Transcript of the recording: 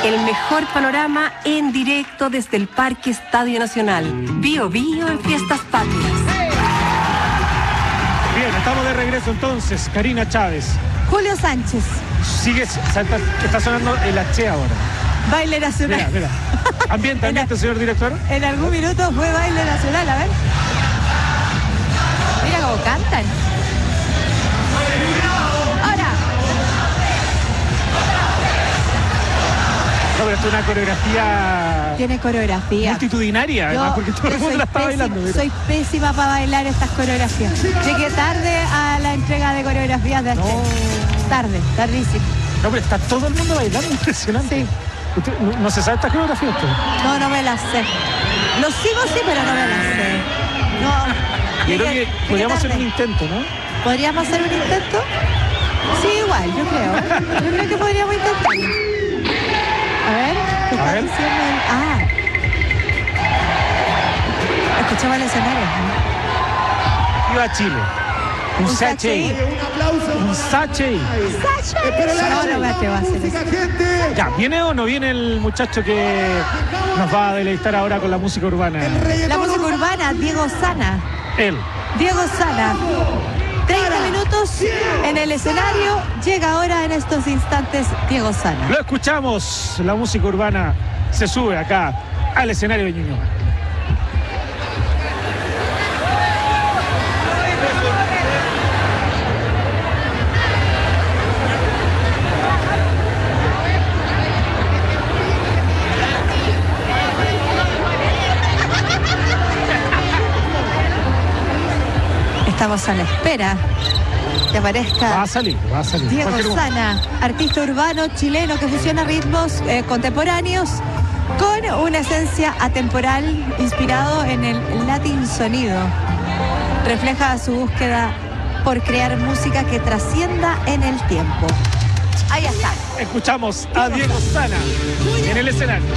El mejor panorama en directo desde el Parque Estadio Nacional. Bio Bio en Fiestas Patrias. Bien, estamos de regreso entonces. Karina Chávez. Julio Sánchez. Está sonando el H ahora. Baile nacional. Mira. Ambiente, señor director. En algún minuto fue baile nacional, a ver. Mira cómo cantan. Ahora. No, pero esto es una coreografía. Tiene coreografía. Multitudinaria, además, porque todo el mundo la está bailando. Mira. Soy pésima para bailar estas coreografías. Llegué tarde a la entrega de coreografías de este. Tardísimo. No, pero está todo el mundo bailando, impresionante. Sí. ¿Usted no se sabe esta coreografía usted? No me la sé. Lo sigo sí, pero no me la sé. No. Yo creo que podríamos hacer un intento, ¿no? ¿Podríamos hacer un intento? Sí, igual, yo creo. Yo creo que podríamos intentarlo. A ver, ¿qué está diciendo él? Escuchamos el escenario. Viva Chile. Un sache. Un sache. No me atrevo a hacer eso. Ya, ¿viene o no viene el muchacho que nos va a deleitar ahora con la música urbana? La música urbana, Diego Sana. Él. Diego Sana. 30 minutos en el escenario. Llega ahora en estos instantes Diego Sana. Lo escuchamos. La música urbana se sube acá al escenario de Ñuñoa. Estamos a la espera que aparezca. Va a salir. Diego Sana, artista urbano chileno que fusiona ritmos contemporáneos con una esencia atemporal inspirado en el Latin sonido. Refleja su búsqueda por crear música que trascienda en el tiempo. Ahí está. Escuchamos a Diego Sana en el escenario.